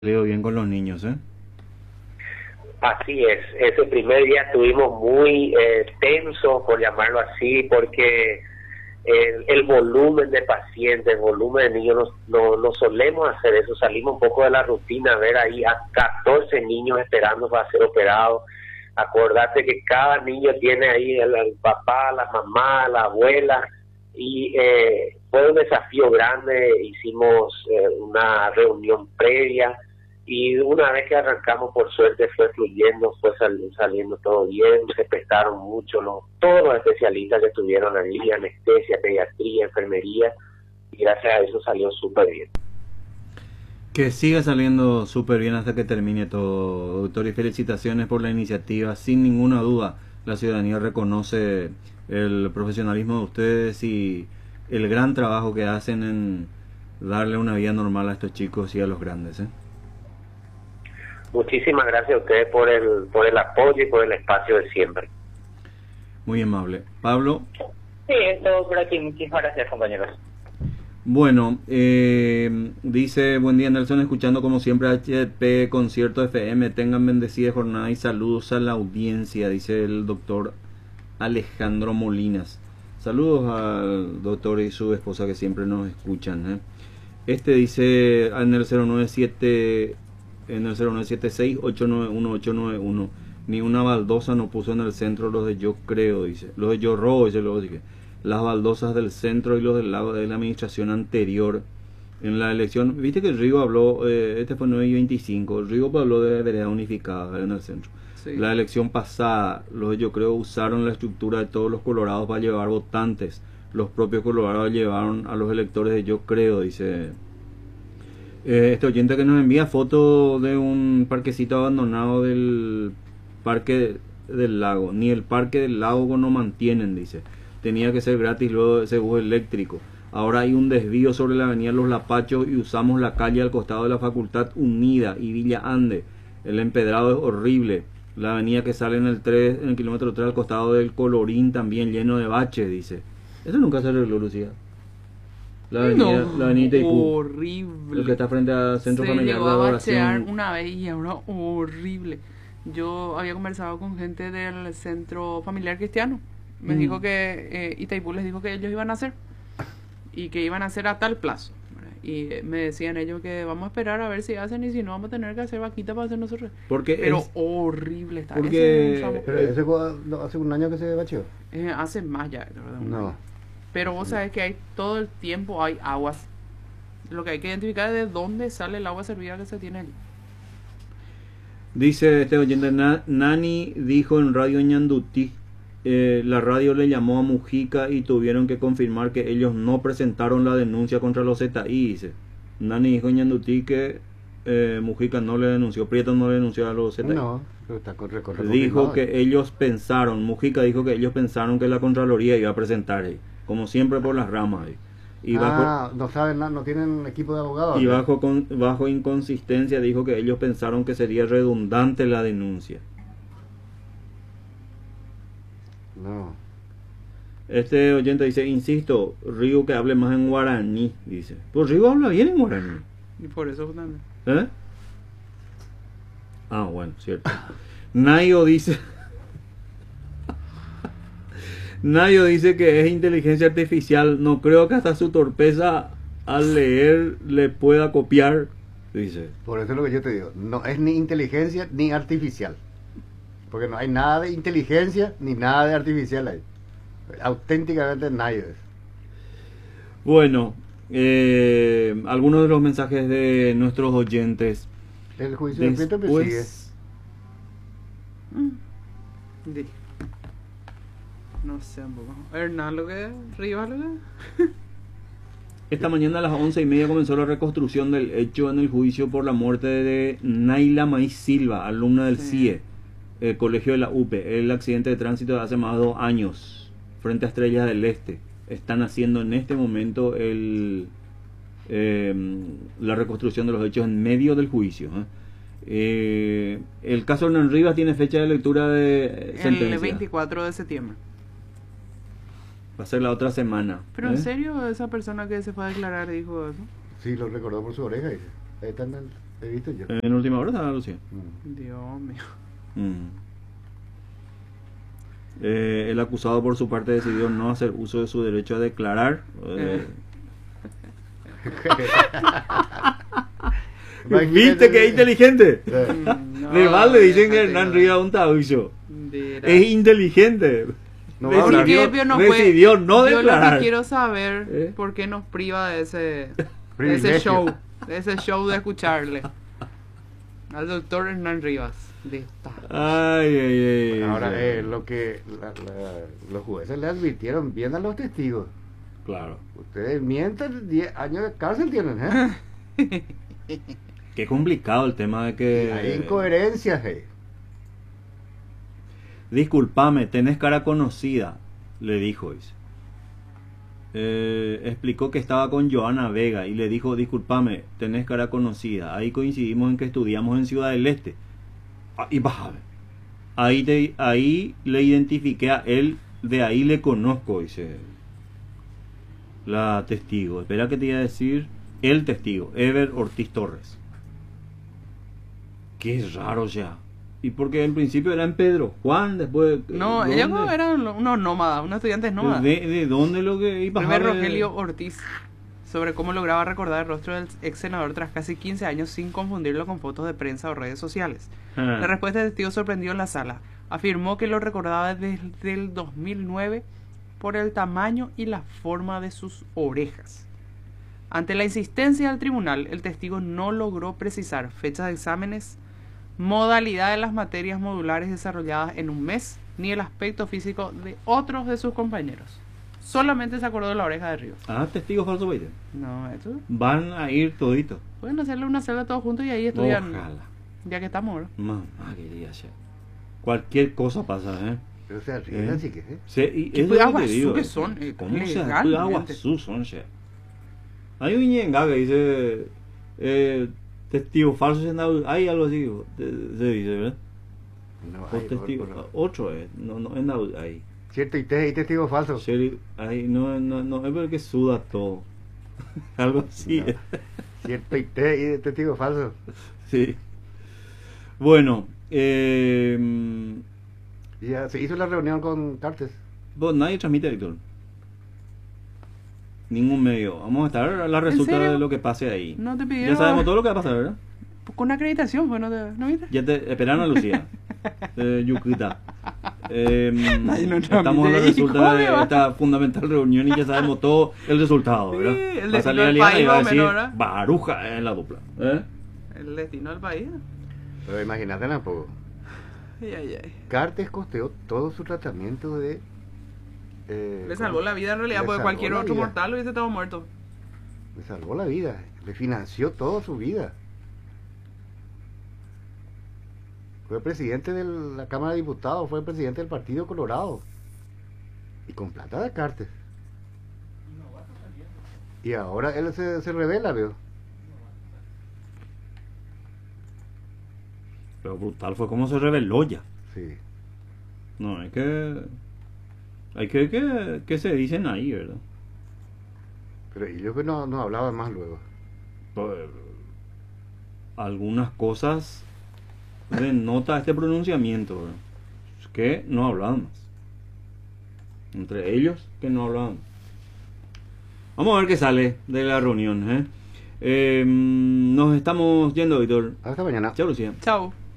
salido bien con los niños, ¿eh? Así es, ese primer día estuvimos muy tensos, por llamarlo así, porque el volumen de pacientes, el volumen de niños, no solemos hacer eso, salimos un poco de la rutina, ver ahí a 14 niños esperando para ser operados. Acordate que cada niño tiene ahí el papá, la mamá, la abuela, y fue un desafío grande. Hicimos una reunión previa y una vez que arrancamos, por suerte fue fluyendo, fue saliendo todo bien. Se prestaron mucho todos los especialistas que estuvieron allí, anestesia, pediatría, enfermería, y gracias a eso salió súper bien. Que siga saliendo súper bien hasta que termine todo, doctor, y felicitaciones por la iniciativa. Sin ninguna duda, la ciudadanía reconoce el profesionalismo de ustedes y el gran trabajo que hacen en darle una vida normal a estos chicos y a los grandes, ¿eh? Muchísimas gracias a ustedes por el apoyo y por el espacio de siempre. Muy amable. Pablo. Sí, es todo por aquí. Muchísimas gracias, compañeros. Bueno, dice, buen día Nelson, escuchando como siempre HP Concierto FM, tengan bendecida jornada y saludos a la audiencia, dice el doctor Alejandro Molinas. Saludos al doctor y su esposa que siempre nos escuchan, ¿eh? Este dice en el 097, en el 0976-891-891, ni una baldosa no puso en el centro los de Yo Creo, dice, los de Yo Robo, dice, luego dije, las baldosas del centro y los del lado de la administración anterior. En la elección, viste que el Rigo habló, este fue 9 y 25, el Rigo habló de vereda unificada en el centro. Sí. La elección pasada, los Yo Creo usaron la estructura de todos los colorados para llevar votantes. Los propios colorados llevaron a los electores de Yo Creo, dice este oyente que nos envía foto de un parquecito abandonado del parque del lago. Ni el parque del lago no mantienen, dice. Tenía que ser gratis luego ese bus eléctrico. Ahora hay un desvío sobre la avenida Los Lapachos y usamos la calle al costado de la Facultad Unida y Villa Ande. El empedrado es horrible. La avenida que sale en el 3, en el kilómetro 3 al costado del Colorín también lleno de baches, dice. Eso nunca se arregló, Lucía. La avenida, No, la avenida Itaipú, horrible. el que está frente al Centro Se Familiar llegó de a Adoración. bachear una vez y ahora horrible. Yo había conversado con gente del Centro Familiar Cristiano. Me dijo que Itaipú les dijo que ellos iban a hacer y que iban a hacer a tal plazo, ¿verdad? Y me decían ellos que vamos a esperar a ver si hacen y si no vamos a tener que hacer vaquita para hacer nosotros. Pero es horrible está. Porque pero ese hace un año que se bacheó. Hace más ya, ¿verdad? No. Pero vos sabés que hay todo el tiempo hay aguas. Lo que hay que identificar es de dónde sale el agua servida que se tiene allí. Dice este oyente, Nani dijo en Radio Ñandutí, la radio le llamó a Mujica y tuvieron que confirmar que ellos no presentaron la denuncia contra los ZI, dice. Nani dijo en Ñandutí que Mujica no le denunció, Prieto no le denunció a los ZI. No, pero está dijo que ellos pensaron, Mujica dijo que ellos pensaron que la Contraloría iba a presentar, como siempre por las ramas. Y no saben nada, no tienen equipo de abogados. Y bajo inconsistencia dijo que ellos pensaron que sería redundante la denuncia. No. Este oyente dice, insisto, Rigo que hable más en guaraní, dice. Pues Rigo habla bien en guaraní. Y por eso también. ¿Eh? Ah, bueno, cierto. Nayo dice... Nayo dice que es inteligencia artificial. No creo que hasta su torpeza al leer le pueda copiar, dice. Por eso es lo que yo te digo. No es ni inteligencia ni artificial. Porque no hay nada de inteligencia ni nada de artificial ahí. Auténticamente nadie es. Bueno, algunos de los mensajes de nuestros oyentes. El juicio de Prieto sigue. No sé un poco. Hernán lo que Rivas lo que. Esta mañana a las 11:30 comenzó la reconstrucción del hecho en el juicio por la muerte de Naila Maiz Silva, alumna del CIE, el colegio de la UPE. El accidente de tránsito de hace más de 2 años frente a Estrellas del Este. Están haciendo en este momento la reconstrucción de los hechos en medio del juicio. El caso Hernán Rivas tiene fecha de lectura de sentencia. El 24 de septiembre. Va a ser la otra semana. Pero en serio, esa persona que se fue a declarar dijo eso. Sí, lo recordó por su oreja. Dice. Ahí está He visto yo. En última hora estaba Lucía. Dios mío. El acusado por su parte decidió no hacer uso de su derecho a declarar. ¿Viste que es inteligente? Le vale, dicen que Hernán Rivas es un tabucho. Es inteligente. No va a hablar. Decidió no Yo lo declarar. que quiero saber por qué nos priva de ese Privilegio. show de escucharle al doctor Hernán Rivas. Ay. Ahora, lo que los jueces le advirtieron bien a los testigos. Claro. Ustedes mienten, 10 años de cárcel tienen, ¿eh? Qué complicado el tema de que... Hay incoherencias, Disculpame, tenés cara conocida, le dijo. Dice. Explicó que estaba con Joana Vega y le dijo, disculpame, tenés cara conocida. Ahí coincidimos en que estudiamos en Ciudad del Este. Y vas a ver. Ahí le identifiqué a él, de ahí le conozco, dice la testigo. Espera que te iba a decir el testigo, Ever Ortiz Torres. Qué raro ya. Y porque en principio era en Pedro Juan, después... No, ¿dónde? ellos eran unos nómadas, unos estudiantes nómadas. ¿De dónde lo que iba a Primer Rogelio Ortiz, sobre cómo lograba recordar el rostro del ex senador tras casi 15 años sin confundirlo con fotos de prensa o redes sociales. La respuesta del testigo sorprendió en la sala. Afirmó que lo recordaba desde el 2009 por el tamaño y la forma de sus orejas. Ante la insistencia del tribunal, el testigo no logró precisar fechas de exámenes, modalidad de las materias modulares desarrolladas en un mes, ni el aspecto físico de otros de sus compañeros. Solamente se acordó de la oreja de Ríos. Testigo falso, ¿veis? No, eso. Van a ir toditos. Pueden hacerle una celda todos juntos y ahí estudian. Ojalá. Ya que estamos ahora. Mamá quería ya. Cualquier cosa pasa, ¿eh? Pero se arriesgan, sí que es. Y ¿Qué es lo que te aguazú digo, que son? ¿Cómo se Legalmente. aguazú son, che? Hay un ñenga que dice testigo falso, hay algo así, se dice, ¿verdad? No, O testigo, otro es, no es ahí. Cierto, y testigo falso. Sheriff, ahí no, es porque suda todo. Algo así. No. Cierto, y testigo falso. Sí. Bueno, Ya se hizo la reunión con Cartes. vos, nadie transmite, Héctor. Ningún medio. Vamos a estar a la resulta serio? de lo que pase ahí. No te pidieron. Ya sabemos todo lo que va a pasar, ¿verdad? Con acreditación, bueno, ¿no viste? Ya te esperaron a Lucía. Yucuta. Nadie nos Estamos a la transmite. resulta ¿Cómo de me va? esta fundamental reunión y ya sabemos todo el resultado, ¿verdad? Sí, el Va a salir destino del Aliana y país, va a más o decir menos, ¿verdad? Baruja en la dupla. El destino del país. Pero imagínate tampoco. Ay. Cartes costeó todo su tratamiento de... Le salvó la vida en realidad, Le porque salvó cualquier la otro vida. mortal hubiese estado muerto. Le salvó la vida. Le financió toda su vida. Fue presidente de la Cámara de Diputados, fue presidente del Partido Colorado. Y con plata de Cartes. Y ahora él se revela, veo. Pero brutal fue como se reveló ya. Sí. No, es que... Hay que se dicen ahí, ¿verdad? Pero ellos que no hablaban más luego. Pues, algunas cosas denota este pronunciamiento, ¿verdad? Que no hablaban más. Entre ellos que no hablaban. Vamos a ver qué sale de la reunión, ¿eh? Nos estamos yendo, Víctor. Hasta mañana. Chao, Lucía. Chao.